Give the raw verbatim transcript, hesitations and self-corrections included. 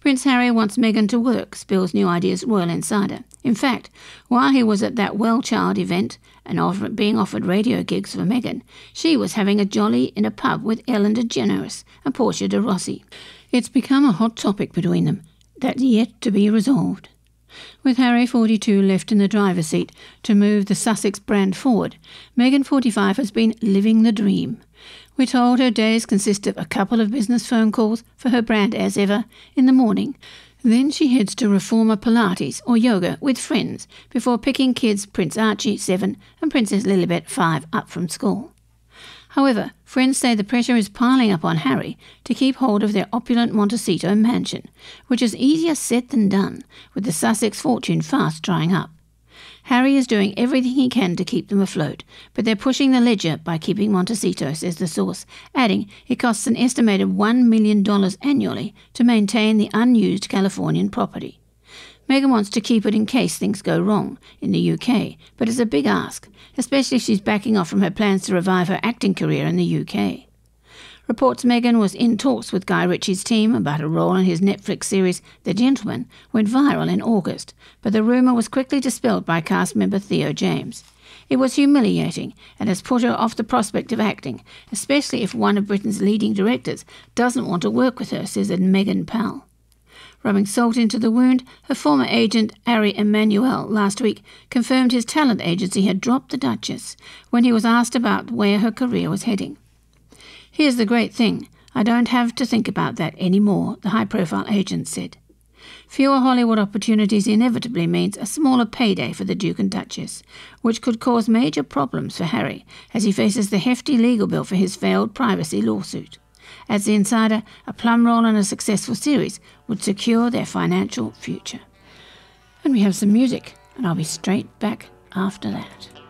Prince Harry wants Meghan to work, spills New Ideas Royal Insider. In fact, while he was at that Well Child event and offer, being offered radio gigs for Meghan, she was having a jolly in a pub with Ellen DeGeneres and Portia de Rossi. It's become a hot topic between them that's yet to be resolved. With Harry, forty-two, left in the driver's seat to move the Sussex brand forward, Meghan, forty-five, has been living the dream. We're told her days consist of a couple of business phone calls for her brand as ever in the morning. Then she heads to reformer Pilates or yoga with friends before picking kids Prince Archie, seven, and Princess Lilibet, five, up from school. However, friends say the pressure is piling up on Harry to keep hold of their opulent Montecito mansion, which is easier said than done, with the Sussex fortune fast drying up. Harry is doing everything he can to keep them afloat, but they're pushing the ledger by keeping Montecito, says the source, adding it costs an estimated one million dollars annually to maintain the unused Californian property. Meghan wants to keep it in case things go wrong in the U K, but it's a big ask, especially if she's backing off from her plans to revive her acting career in the U K. Reports Meghan was in talks with Guy Ritchie's team about a role in his Netflix series The Gentleman went viral in August, but the rumour was quickly dispelled by cast member Theo James. It was humiliating and has put her off the prospect of acting, especially if one of Britain's leading directors doesn't want to work with her, says a Meghan pal. Rubbing salt into the wound, her former agent, Ari Emanuel, last week confirmed his talent agency had dropped the Duchess when he was asked about where her career was heading. Here's the great thing, I don't have to think about that anymore, the high-profile agent said. Fewer Hollywood opportunities inevitably means a smaller payday for the Duke and Duchess, which could cause major problems for Harry as he faces the hefty legal bill for his failed privacy lawsuit. As the Insider, a plum roll in a successful series would secure their financial future. And we have some music, and I'll be straight back after that.